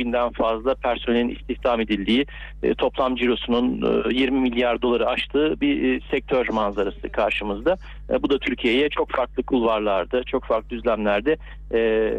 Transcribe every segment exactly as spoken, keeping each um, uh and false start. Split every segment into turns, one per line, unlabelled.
binden fazla personelin istihdam edildiği, e, toplam cirosunun e, yirmi milyar doları aştığı bir e, sektör manzarası karşımızda. E, bu da Türkiye'ye çok farklı kulvarlarda, çok farklı düzlemlerde e,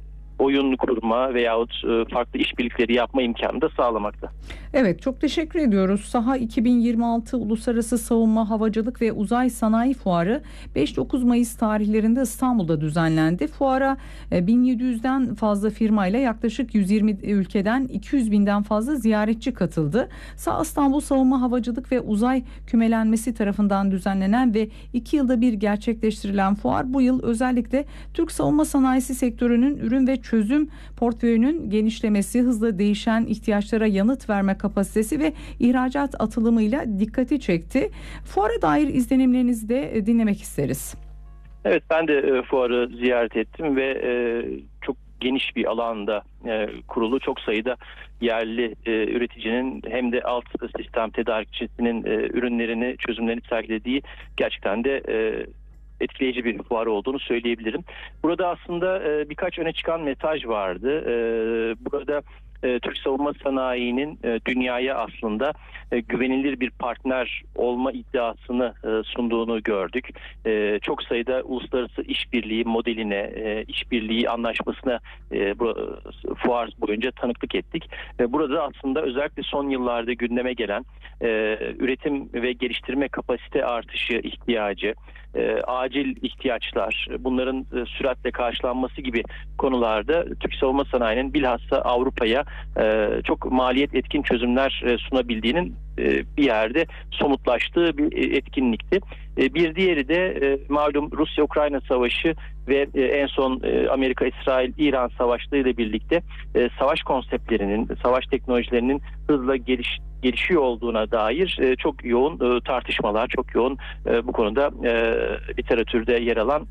oyun kurma veyahut farklı işbirlikleri yapma imkanı da sağlamakta.
Evet, çok teşekkür ediyoruz. Saha iki bin yirmi altı Uluslararası Savunma, Havacılık ve Uzay Sanayi Fuarı beş dokuz Mayıs tarihlerinde İstanbul'da düzenlendi. Fuara bin yedi yüzden fazla firmayla yaklaşık yüz yirmi ülkeden iki yüz binden fazla ziyaretçi katıldı. Saha İstanbul Savunma, Havacılık ve Uzay Kümelenmesi tarafından düzenlenen ve iki yılda bir gerçekleştirilen fuar bu yıl özellikle Türk savunma sanayisi sektörünün ürün ve çözüm portföyünün genişlemesi, hızla değişen ihtiyaçlara yanıt verme kapasitesi ve ihracat atılımıyla dikkati çekti. Fuara dair izlenimlerinizi de dinlemek isteriz.
Evet, ben de e, fuarı ziyaret ettim ve e, çok geniş bir alanda e, kurulu, çok sayıda yerli e, üreticinin hem de alt sistem tedarikçisinin e, ürünlerini, çözümlerini sergilediği gerçekten de e, etkileyici bir fuar olduğunu söyleyebilirim. Burada aslında e, birkaç öne çıkan mesaj vardı. E, burada e, Türk savunma sanayinin e, dünyaya aslında e, güvenilir bir partner olma iddiasını e, sunduğunu gördük. E, çok sayıda uluslararası işbirliği modeline, e, işbirliği anlaşmasına e, bu, fuar boyunca tanıklık ettik. E, burada aslında özellikle son yıllarda gündeme gelen e, üretim ve geliştirme kapasite artışı ihtiyacı, E, acil ihtiyaçlar, bunların e, süratle karşılanması gibi konularda Türk savunma sanayinin bilhassa Avrupa'ya e, çok maliyet etkin çözümler e, sunabildiğinin e, bir yerde somutlaştığı bir e, etkinlikti. E, bir diğeri de e, malum Rusya-Ukrayna savaşı ve e, en son e, Amerika-İsrail-İran savaşlarıyla birlikte e, savaş konseptlerinin, savaş teknolojilerinin hızla geliş gelişiyor olduğuna dair e, çok yoğun e, tartışmalar, çok yoğun e, bu konuda e, literatürde yer alan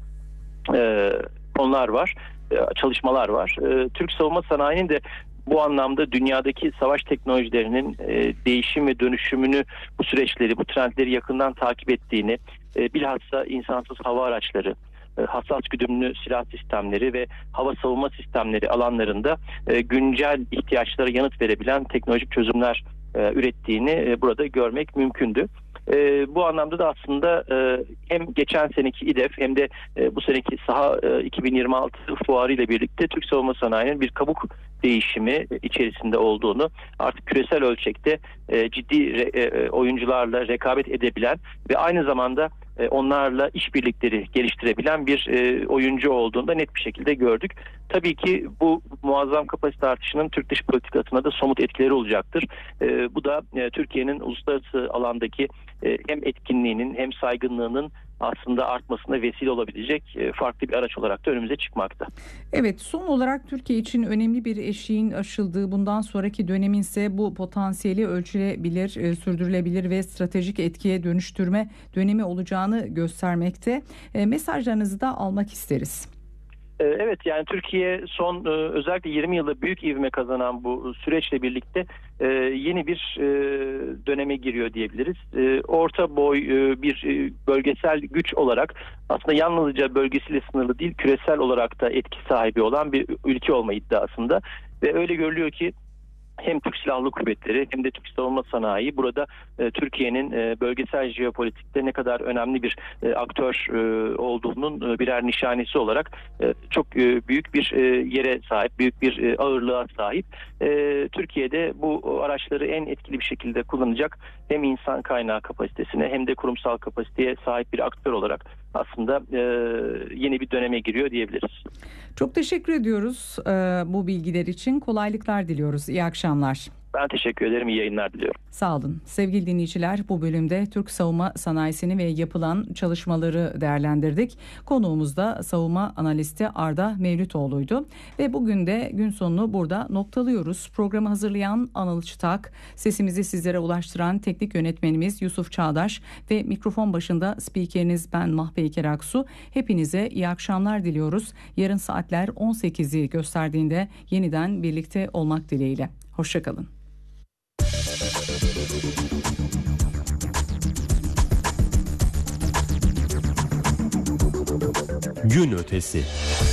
e, konular var, e, çalışmalar var. E, Türk savunma sanayinin de bu anlamda dünyadaki savaş teknolojilerinin e, değişim ve dönüşümünü, bu süreçleri, bu trendleri yakından takip ettiğini, e, bilhassa insansız hava araçları, hassas güdümlü silah sistemleri ve hava savunma sistemleri alanlarında e, güncel ihtiyaçlara yanıt verebilen teknolojik çözümler e, ürettiğini e, burada görmek mümkündü. E, bu anlamda da aslında e, hem geçen seneki İDEF hem de e, bu seneki Saha e, iki bin yirmi altı fuarı ile birlikte Türk savunma sanayinin bir kabuk değişimi içerisinde olduğunu, artık küresel ölçekte e, ciddi re, e, oyuncularla rekabet edebilen ve aynı zamanda e, onlarla işbirlikleri geliştirebilen bir e, oyuncu olduğunu da net bir şekilde gördük. Tabii ki bu muazzam kapasite artışının Türk dış politikasına da somut etkileri olacaktır. E, bu da e, Türkiye'nin uluslararası alandaki e, hem etkinliğinin hem saygınlığının aslında artmasına vesile olabilecek farklı bir araç olarak da önümüze çıkmakta.
Evet, son olarak Türkiye için önemli bir eşiğin aşıldığı, bundan sonraki dönemin ise bu potansiyeli ölçülebilir, sürdürülebilir ve stratejik etkiye dönüştürme dönemi olacağını göstermekte. Mesajlarınızı da almak isteriz.
Evet, yani Türkiye son özellikle yirmi yılda büyük ivme kazanan bu süreçle birlikte yeni bir döneme giriyor diyebiliriz. Orta boy bir bölgesel güç olarak aslında yalnızca bölgesiyle sınırlı değil, küresel olarak da etki sahibi olan bir ülke olma iddiasında ve öyle görülüyor ki hem Türk Silahlı Kuvvetleri hem de Türk Savunma Sanayi burada e, Türkiye'nin e, bölgesel jeopolitikte ne kadar önemli bir e, aktör e, olduğunun e, birer nişanesi olarak e, çok e, büyük bir e, yere sahip, büyük bir e, ağırlığa sahip. E, Türkiye'de bu araçları en etkili bir şekilde kullanacak hem insan kaynağı kapasitesine hem de kurumsal kapasiteye sahip bir aktör olarak aslında e, yeni bir döneme giriyor diyebiliriz.
Çok teşekkür ediyoruz e, bu bilgiler için. Kolaylıklar diliyoruz. İyi akşamlar.
Ben teşekkür ederim. İyi yayınlar diliyorum.
Sağ olun. Sevgili dinleyiciler, bu bölümde Türk savunma sanayisini ve yapılan çalışmaları değerlendirdik. Konuğumuz da savunma analisti Arda Mevlütoğlu'ydu. Ve bugün de gün sonunu burada noktalıyoruz. Programı hazırlayan Anıl Çıtak, sesimizi sizlere ulaştıran teknik yönetmenimiz Yusuf Çağdaş ve mikrofon başında spikeriniz ben Mahpeyker Aksu. Hepinize iyi akşamlar diliyoruz. Yarın saatler on sekizi gösterdiğinde yeniden birlikte olmak dileğiyle. Hoşçakalın.
Gün ötesi.